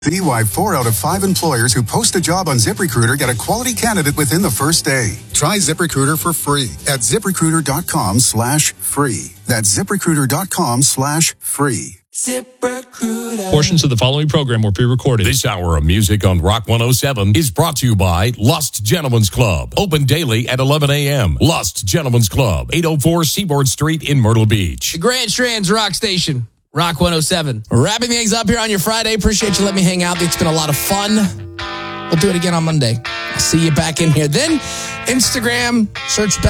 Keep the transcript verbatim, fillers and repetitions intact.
See why four out of five employers who post a job on ZipRecruiter get a quality candidate within the first day. Try ZipRecruiter for free at ZipRecruiter.com slash free. That's ZipRecruiter.com slash free. ZipRecruiter. Portions of the following program were pre-recorded. This hour of music on Rock one oh seven is brought to you by Lust Gentlemen's Club. Open daily at eleven a.m. Lust Gentlemen's Club, eight oh four Seaboard Street in Myrtle Beach. The Grand Strand's Rock Station. Rock one oh seven. Wrapping things up here on your Friday. Appreciate you letting me hang out. It's been a lot of fun. We'll do it again on Monday. I'll see you back in here. Then Instagram, search